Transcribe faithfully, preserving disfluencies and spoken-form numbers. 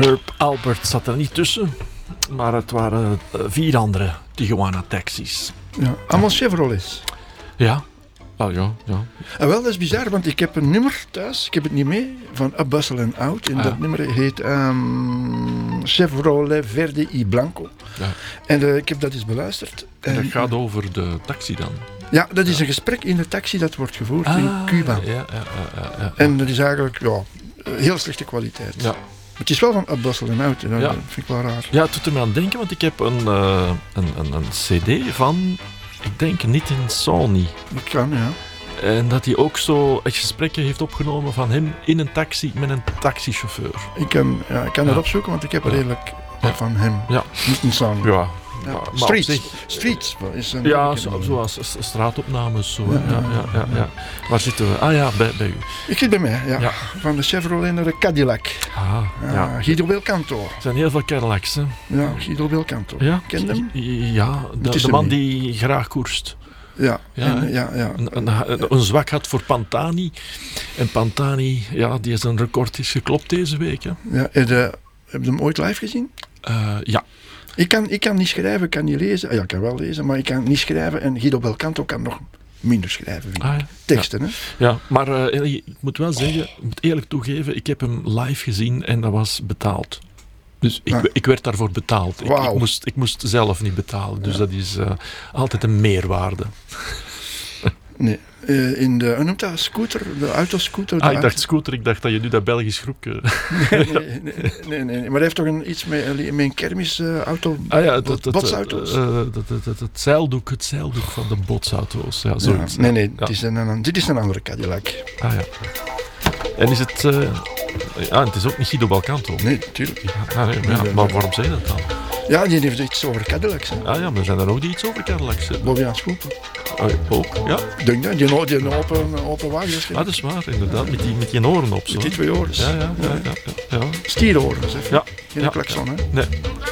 Herb Alpert zat er niet tussen. Maar het waren uh, vier andere Tijuana taxis. Ja, allemaal Chevrolets. Ja. Oh, ja, ja. En wel, dat is bizar, want ik heb een nummer thuis, ik heb het niet mee, van A Bustle and Out. En ah, dat ja. nummer heet um, Chevrolet Verde y Blanco. Ja. En uh, ik heb dat eens beluisterd. En dat en, gaat over de taxi dan? Ja, dat is ja. een gesprek in de taxi dat wordt gevoerd ah, in Cuba. Ja, ja, ja, ja, ja. En dat is eigenlijk ja, heel slechte kwaliteit. Ja. Het is wel van A Bustle and Out, en dat ja. vind ik wel raar. Ja, het doet er me aan denken, want ik heb een, uh, een, een, een cd van, ik denk, niet in Sony. Dat kan, ja. En dat hij ook zo het gesprekje heeft opgenomen van hem in een taxi met een taxichauffeur. Ik kan, ja, ik kan ja. dat opzoeken, want ik heb er ja. redelijk ja. van hem. Ja. Niet in Sony. Ja. Ja. Maar Streets. zich... Streets is een... Ja, zo, zoals straatopnames. Zo. Ja, Ja, ja, ja, ja, ja. Waar zitten we? Ah ja, bij, bij u. Ik zit bij mij, ja. Ja. Van de Chevrolet naar de Cadillac. Ah, Uh, ja. Guido Belcanto. Er zijn heel veel Cadillacs, hè? Ja, Guido Belcanto. Ja? Ken je hem? Ja, de, Het is de hem man niet. die graag koerst. Ja, Ja, en, hè? ja, ja. Een, een, een zwak had voor Pantani. En Pantani, ja, die is een record is geklopt deze week. Hè? ja heb, je, heb je hem ooit live gezien? Uh, ja. Ik kan, ik kan niet schrijven, ik kan niet lezen. Ah, ja, ik kan wel lezen, maar ik kan niet schrijven. En Guido Belcanto kan nog minder schrijven. Vind ik. Ah, ja. Teksten, ja. hè? Ja, maar uh, ik moet wel zeggen, ik moet eerlijk toegeven, ik heb hem live gezien en dat was betaald. Dus ik, ah. ik werd daarvoor betaald. Ik, Wow. ik, moest, ik moest zelf niet betalen. Dus ja. dat is uh, altijd een meerwaarde. Nee. Uh, in de, hoe noemt dat? Scooter? De autoscooter? De Ah, ik auto... dacht scooter, ik dacht dat je nu dat Belgisch groepje... nee, nee, nee, nee, nee. Maar hij heeft toch een, iets met, met een kermisauto? Uh, ah ja, dat, dat, botsauto's? Uh, dat, dat, dat, het, zeildoek, het zeildoek van de botsauto's. Ja, zoiets. Ja, nee, nee, ja. het is een, een, dit is een andere Cadillac. Ah ja. En is het... Uh, ja, het is ook niet Guido Belcanto. Nee, natuurlijk niet. Ja, nee, maar, ja, maar waarom zei je dat dan? Ja, die heeft iets over Cadillacs. Hè. Ah ja, maar er zijn er ook die iets over Cadillacs hebben. Boviaan Schoepen. Oh, ook, ja. Ik denk dat, die, die open, open wagens. Ah, dat is waar, inderdaad. Met die, met die oren op zo. Met die twee oren. Ja, ja, ja. ja, ja, ja. Stieroren, zeg. Ja. Geen ja. klakson, hè. Nee.